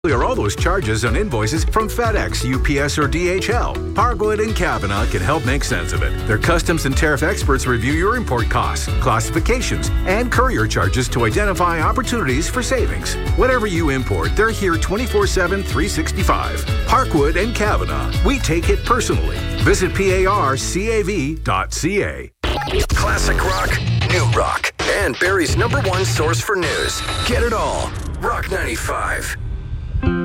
Clear all those charges on invoices from FedEx, UPS, or DHL. Parkwood and Kavanaugh can help make sense of it. Their customs and tariff experts review your import costs, classifications, and courier charges to identify opportunities for savings. Whatever you import, they're here 24/7, 365. Parkwood and Kavanaugh. We take it personally. Visit parcav.ca. Classic rock, new rock, and Barrie's #1 source for news. Get it all. Rock 95.